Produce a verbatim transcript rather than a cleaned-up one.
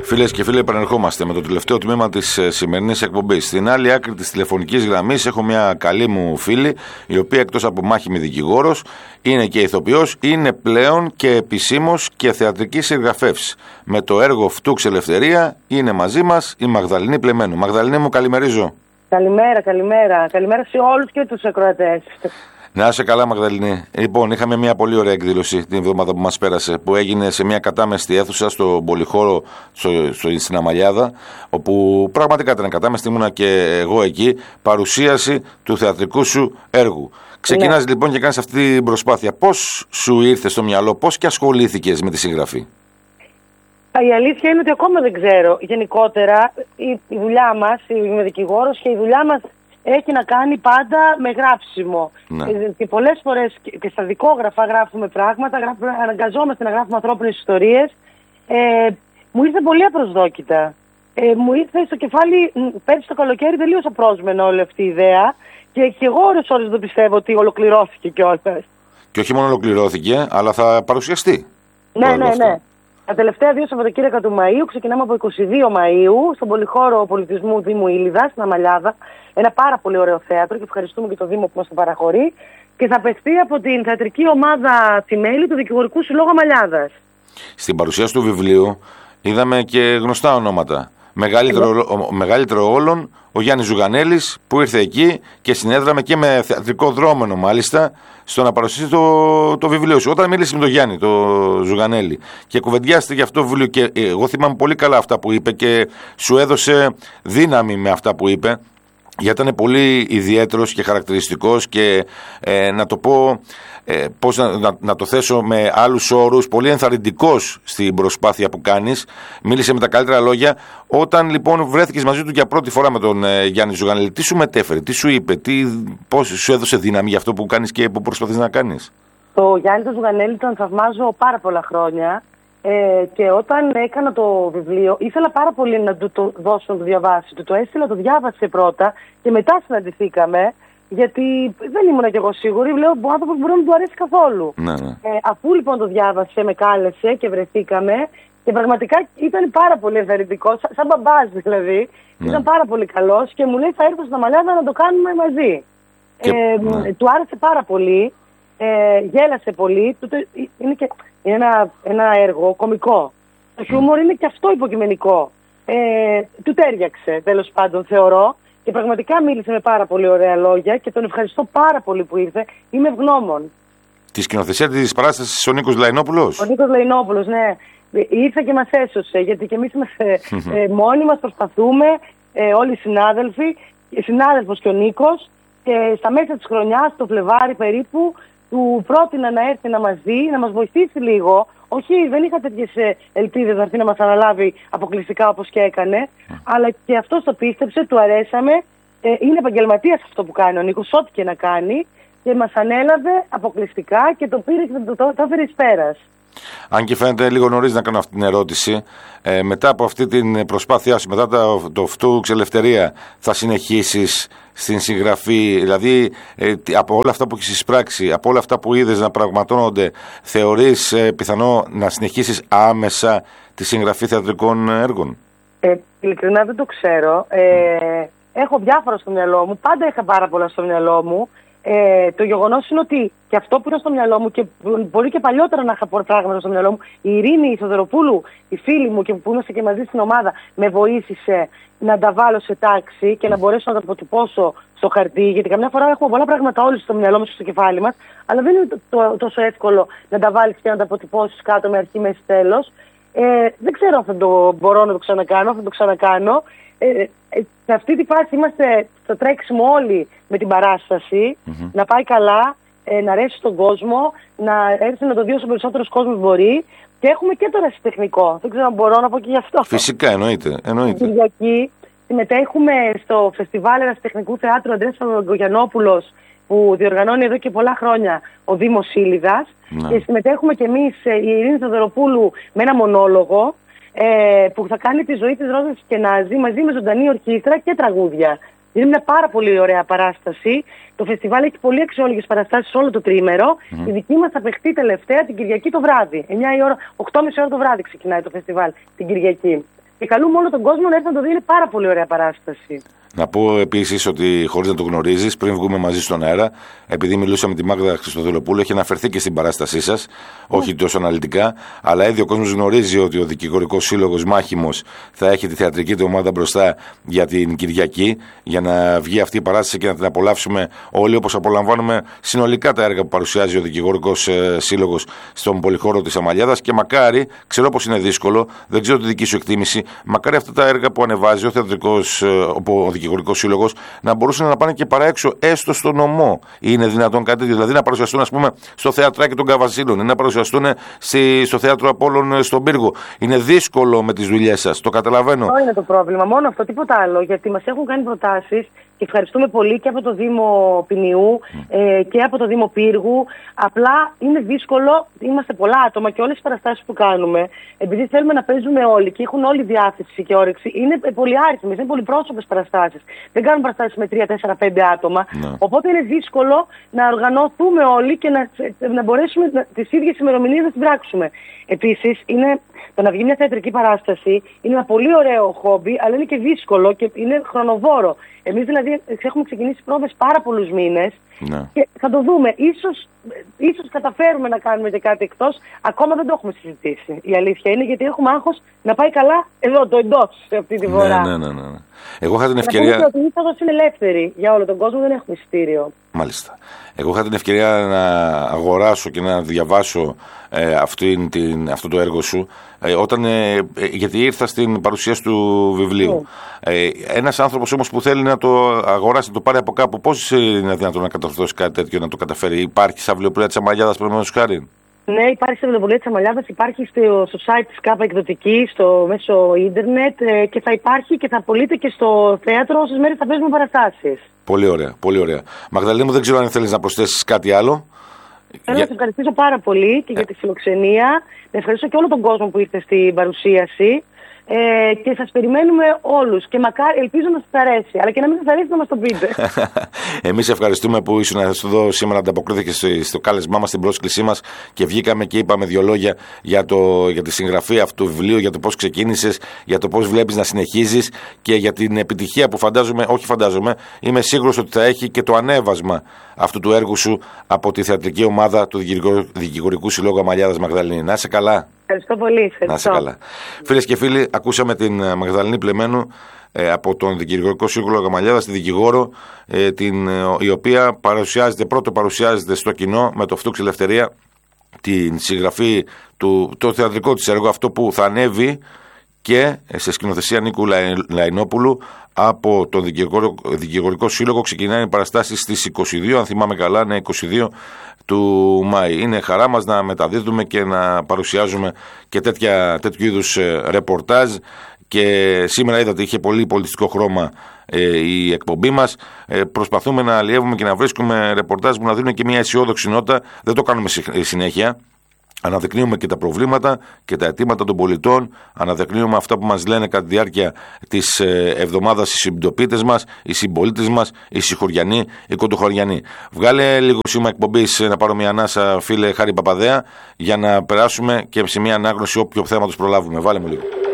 Φίλες και φίλοι, επανερχόμαστε με το τελευταίο τμήμα της σημερινής εκπομπής. Στην άλλη άκρη της τηλεφωνικής γραμμής έχω μια καλή μου φίλη, η οποία εκτός από μάχημη δικηγόρος, είναι και ηθοποιός, είναι πλέον και επισήμως και θεατρική συγγραφεύς. Με το έργο Φτούξ Ελευθερία είναι μαζί μας η Μαγδαληνή Πλεμένου. Μαγδαληνή μου, καλημερίζω. Καλημέρα, καλημέρα. Καλημέρα σε όλους και τους ακροατές. Να είσαι καλά, Μαγδαληνή. Λοιπόν, είχαμε μια πολύ ωραία εκδήλωση την εβδομάδα που μας πέρασε, που έγινε σε μια κατάμεστη αίθουσα στο Πολυχώρο στο, στο, στην Αμαλιάδα, όπου πραγματικά ήταν κατάμεστη, ήμουνα και εγώ εκεί, παρουσίαση του θεατρικού σου έργου. Ξεκινάς ναι. λοιπόν και κάνεις αυτή την προσπάθεια. Πώς σου ήρθε στο μυαλό, πώς και ασχολήθηκες με τη συγγραφή? Η αλήθεια είναι ότι ακόμα δεν ξέρω. Γενικότερα η, η δουλειά μας, είμαι δικηγόρος και η δουλειά μας έχει να κάνει πάντα με γράψιμο. Ναι. Και πολλές φορές και στα δικόγραφα γράφουμε πράγματα, γράφουμε, αναγκαζόμαστε να γράφουμε ανθρώπινες ιστορίες. Ε, μου ήρθε πολύ απροσδόκητα. Ε, μου ήρθε στο κεφάλι πέρυσι το καλοκαίρι τελείως απρόσμενο όλη αυτή η ιδέα και, και εγώ ώρες ώρες δεν πιστεύω ότι ολοκληρώθηκε κιόλας. Και όχι μόνο ολοκληρώθηκε, αλλά θα παρουσιαστεί. Ναι, ναι, ναι. Τα τελευταία δύο Σαββατοκύριακα του Μαΐου, ξεκινάμε από είκοσι δύο Μαΐου, στον Πολυχώρο Πολιτισμού Δήμου Ήλιδας, στην Αμαλιάδα. Ένα πάρα πολύ ωραίο θέατρο και ευχαριστούμε και το Δήμο που μας το παραχωρεί. Και θα παιχτεί από την θεατρική ομάδα Θημέλη του Δικηγορικού Συλλόγου Αμαλιάδας. Στην παρουσίαση του βιβλίου είδαμε και γνωστά ονόματα. Μεγαλύτερο, ο, μεγαλύτερο όλων, ο Γιάννης Ζουγανέλης, που ήρθε εκεί και συνέδραμε και με θεατρικό δρόμενο μάλιστα στο να παρουσιάσει το, το βιβλίο σου. Όταν μίλησε με τον Γιάννη, το Ζουγανέλη, και κουβεντιάστηκε για αυτό το βιβλίο, και εγώ θυμάμαι πολύ καλά αυτά που είπε και σου έδωσε δύναμη με αυτά που είπε, γιατί ήταν πολύ ιδιαίτερος και χαρακτηριστικός και ε, να το πω, ε, πώς να, να, να το θέσω με άλλους όρους, πολύ ενθαρρυντικός στην προσπάθεια που κάνεις. Μίλησε με τα καλύτερα λόγια. Όταν λοιπόν βρέθηκες μαζί του για πρώτη φορά με τον ε, Γιάννη Ζουγανέλη, τι σου μετέφερε, τι σου είπε, τι, πώς σου έδωσε δύναμη για αυτό που κάνεις και που προσπαθείς να κάνεις? Το Γιάννη τον Ζουγανέλη τον θαυμάζω πάρα πολλά χρόνια. Ε, και όταν έκανα το βιβλίο, ήθελα πάρα πολύ να του το δώσω να το διαβάσει. Του το έστειλα, το διάβασε πρώτα και μετά συναντηθήκαμε, γιατί δεν ήμουν κι εγώ σίγουρη. Λέω ο άνθρωπος μπορεί να μην του αρέσει καθόλου. Ναι, ναι. Ε, αφού λοιπόν το διάβασε, με κάλεσε και βρεθήκαμε, και πραγματικά ήταν πάρα πολύ ενθαρρυντικό, σαν, σαν μπαμπάς δηλαδή. Ναι. Ήταν πάρα πολύ καλός και μου λέει θα έρθω στην Αμαλιάδα να το κάνουμε μαζί. Και, ε, ναι. Του άρεσε πάρα πολύ. Ε, γέλασε πολύ. Είναι, και, είναι ένα, ένα έργο κωμικό. Το χιούμορ είναι και αυτό υποκειμενικό. Ε, του τέριαξε τέλος πάντων, θεωρώ, και πραγματικά μίλησε με πάρα πολύ ωραία λόγια και τον ευχαριστώ πάρα πολύ που ήρθε. Είμαι ευγνώμων. Τη σκηνοθεσία της παράστασης ο Νίκος Λαϊνόπουλος. Ο Νίκος Λαϊνόπουλος, ναι. Ήρθε και μας έσωσε, γιατί και εμείς είμαστε ε, μόνοι μας, προσπαθούμε, ε, όλοι οι συνάδελφοι, συνάδελφος και ο Νίκος, και στα μέσα της χρονιάς, το Φλεβάρι περίπου, του πρότεινα να έρθει να μας δει, να μας βοηθήσει λίγο. Όχι, δεν είχα τέτοιες ελπίδες να έρθει να μας αναλάβει αποκλειστικά όπως και έκανε, mm. αλλά και αυτός το πίστεψε, του αρέσαμε. Ε, είναι επαγγελματίας αυτό που κάνει ο Νίκος, ό,τι και να κάνει, και μας ανέλαβε αποκλειστικά και το πήρε και το, το, το έφερε εις πέρας. Αν και φαίνεται λίγο νωρίς να κάνω αυτή την ερώτηση, ε, μετά από αυτή την προσπάθειά σου, μετά το, το Φτούξ Ελευθερία, θα συνεχίσεις στην συγγραφή, δηλαδή ε, από όλα αυτά που έχεις εισπράξει, από όλα αυτά που είδες να πραγματώνονται, θεωρείς ε, πιθανό να συνεχίσεις άμεσα τη συγγραφή θεατρικών έργων? Ε, ειλικρινά δεν το ξέρω. Ε, έχω διάφορα στο μυαλό μου, πάντα είχα πάρα πολλά στο μυαλό μου. Ε, το γεγονός είναι ότι και αυτό που είναι στο μυαλό μου, και μπορεί και παλιότερα να είχα πράγματα στο μυαλό μου, η Ειρήνη η Θοδωροπούλου, η φίλη μου, και που είμαστε και μαζί στην ομάδα, με βοήθησε να τα βάλω σε τάξη και να μπορέσω να τα αποτυπώσω στο χαρτί. Γιατί καμιά φορά έχουμε πολλά πράγματα όλοι στο μυαλό μας και στο κεφάλι μας, αλλά δεν είναι το, το, τόσο εύκολο να τα βάλεις και να τα αποτυπώσεις κάτω με αρχή, μέση, τέλος. Ε, δεν ξέρω αν θα το μπορώ να το ξανακάνω, θα το ξανακάνω. Ε, ε, σε αυτή τη φάση είμαστε στο τρέξιμο όλοι με την παράσταση, mm-hmm. να πάει καλά, ε, να αρέσει στον κόσμο, να έρθει να το δει όσο περισσότερος κόσμος μπορεί, και έχουμε και το ρασιτεχνικό. Δεν ξέρω αν μπορώ να πω και γι' αυτό. Φυσικά, εννοείται. εννοείται. Την Κυριακή συμμετέχουμε στο φεστιβάλ Ερασιτεχνικού Θεάτρου Ανδρέας Παπαγκογιαννόπουλος, που διοργανώνει εδώ και πολλά χρόνια ο Δήμος Ήλιδας, ναι. και συμμετέχουμε κι εμείς, η Ειρήνη Θοδωροπούλου, με ένα μονόλογο, Ε, που θα κάνει τη ζωή της Ρόζας Σκενάζη μαζί με ζωντανή ορχήστρα και τραγούδια. Είναι μια πάρα πολύ ωραία παράσταση. Το φεστιβάλ έχει πολύ αξιόλογες παραστάσεις όλο το τρίμερο. Mm. Η δική μας θα παιχτεί τελευταία την Κυριακή το βράδυ. εννιά η ώρα, οκτώ και μισή ώρα το βράδυ ξεκινάει το φεστιβάλ την Κυριακή. Και καλούμε όλο τον κόσμο να έρθει να το δει. Είναι πάρα πολύ ωραία παράσταση. Να πω επίσης ότι, χωρίς να το γνωρίζεις, πριν βγούμε μαζί στον αέρα, επειδή μιλούσα με τη Μάγδα Χριστοδουλοπούλου, έχει αναφερθεί και στην παράστασή σας, όχι τόσο αναλυτικά, αλλά ήδη ο κόσμος γνωρίζει ότι ο Δικηγορικός Σύλλογος Μάχημος θα έχει τη θεατρική του ομάδα μπροστά για την Κυριακή, για να βγει αυτή η παράσταση και να την απολαύσουμε όλοι, όπως απολαμβάνουμε συνολικά τα έργα που παρουσιάζει ο Δικηγορικός Σύλλογος στον πολυχώρο της Αμαλιάδας. Και μακάρι, ξέρω πως είναι δύσκολο, δεν ξέρω τη δική σου εκτίμηση, μακάρι αυτά τα έργα που ανεβάζει ο θεατρικός, ο Δικηγορικός Σύλλογος, να μπορούσαν να πάνε και παρά έξω, έστω στο νομό. Είναι δυνατόν κάτι τέτοιο? Δηλαδή να παρουσιαστούν, ας πούμε, στο θεατράκι των Καβασίλων ή να παρουσιαστούν στη, στο θέατρο Απόλλων στον Πύργο. Είναι δύσκολο με τις δουλειές σας, το καταλαβαίνω. Αυτό είναι το πρόβλημα, μόνο αυτό, τίποτα άλλο. Γιατί μας έχουν κάνει προτάσεις και ευχαριστούμε πολύ και από το Δήμο Ποινιού mm. ε, και από το Δήμο Πύργου. Απλά είναι δύσκολο, είμαστε πολλά άτομα και όλες τις παραστάσεις που κάνουμε, επειδή θέλουμε να παίζουμε όλοι και έχουν όλη διάθεση και όρεξη, είναι πολυάριθμες, είναι πολυπρόσωπες παραστάσεις. Δεν κάνουν παραστάσεις με τρία, τέσσερα, πέντε άτομα. No. Οπότε είναι δύσκολο να οργανωθούμε όλοι και να, να μπορέσουμε να, τις ίδιες ημερομηνίες να τις πράξουμε. Επίσης, είναι, το να βγει μια θεατρική παράσταση είναι ένα πολύ ωραίο χόμπι, αλλά είναι και δύσκολο και είναι χρονοβόρο. Εμείς δηλαδή έχουμε ξεκινήσει πρόβες πάρα πολλούς μήνες ναι. και θα το δούμε. Ίσως, ίσως καταφέρουμε να κάνουμε και κάτι εκτός. Ακόμα δεν το έχουμε συζητήσει. Η αλήθεια είναι, γιατί έχουμε άγχος να πάει καλά εδώ, το εντός, αυτή τη φορά. Ναι, ναι, ναι, ναι. Εγώ είχα την ευκαιρία. Να πούμε ότι η είσοδος είναι ελεύθερη για όλο τον κόσμο, δεν έχουμε εισιτήριο. Μάλιστα. Εγώ είχα την ευκαιρία να αγοράσω και να διαβάσω ε, αυτή, την, αυτό το έργο σου, ε, όταν, ε, γιατί ήρθα στην παρουσίαση του βιβλίου. Mm. Ε, ένας άνθρωπος όμως που θέλει να το αγοράσει, να το πάρει από κάπου, πώς είναι δυνατόν να κατορθώσει κάτι τέτοιο, να το καταφέρει? Υπάρχει στα βιβλιοπωλεία της Αμαλιάδας, παραδείγματος χάρη? Ναι, υπάρχει στα βιβλιοπωλεία της Αμαλιάδας, υπάρχει στο, στο site της ΚΑΠΑ Εκδοτική, στο μέσο ίντερνετ ε, και θα υπάρχει και θα πωλείται και στο θέατρο όσες μέρες θα παίζουμε παραστάσεις. Πολύ ωραία, πολύ ωραία. Μαγδαλίνη μου, δεν ξέρω αν θέλεις να προσθέσεις κάτι άλλο. Θέλω για... να σας ευχαριστήσω πάρα πολύ και για τη φιλοξενία. Να ευχαριστήσω και όλο τον κόσμο που ήρθε στην παρουσίαση. Ε, και σας περιμένουμε όλους και μακάρι, ελπίζω να σας αρέσει, αλλά και να μην σας αρέσει να μας το πείτε. Εμείς ευχαριστούμε που ήσουν εδώ σήμερα, ανταποκρίθηκες στο κάλεσμά μας, στην πρόσκλησή μας και βγήκαμε και είπαμε δύο λόγια για, το, για τη συγγραφή αυτού του βιβλίου, για το πώς ξεκίνησες, για το πώς βλέπεις να συνεχίζεις και για την επιτυχία που φαντάζομαι, όχι φαντάζομαι, είμαι σίγουρος ότι θα έχει και το ανέβασμα αυτού του έργου σου από τη θεατρική ομάδα του Δικηγορικού Συλλόγου Αμαλιάδας. Μαγδαλίνη, να είσαι καλά. Ευχαριστώ πολύ. Ευχαριστώ. Να είσαι καλά. Φίλες και φίλοι, ακούσαμε την Μαγδαλίνη Πλεμένου ε, από τον Δικηγορικό Σύλλογο Αμαλιάδας, τη δικηγόρο, ε, την, ε, η οποία παρουσιάζεται, πρώτο παρουσιάζεται στο κοινό με το Φτούξ Ελευθερία, την συγγραφή του, το θεατρικό της έργο, αυτό που θα ανέβει και σε σκηνοθεσία Νίκου Λαϊνόπουλου από τον Δικηγορικό, Δικηγορικό Σύλλογο. Ξεκινάει οι παραστάσεις στις είκοσι δύο, αν θυμάμαι καλά, ναι, είκοσι δύο του Μάη. Είναι χαρά μας να μεταδίδουμε και να παρουσιάζουμε και τέτοια, τέτοιου είδους ρεπορτάζ, και σήμερα είδατε είχε πολύ πολιτιστικό χρώμα ε, η εκπομπή μας. Ε, προσπαθούμε να αλλιεύουμε και να βρίσκουμε ρεπορτάζ που να δίνουν και μια αισιόδοξη νότα. Δεν το κάνουμε συνέχεια. Αναδεικνύουμε και τα προβλήματα και τα αιτήματα των πολιτών, αναδεικνύουμε αυτά που μας λένε κατά τη διάρκεια της εβδομάδας οι συμπτωπίτες μας, οι συμπολίτες μας, οι συγχωριανοί, οι κοντοχωριανοί. Βγάλε λίγο σήμα εκπομπής να πάρω μια ανάσα, φίλε Χάρη Παπαδέα, για να περάσουμε και σε μια ανάγνωση όποιο θέμα τους προλάβουμε. Βάλε μου λίγο.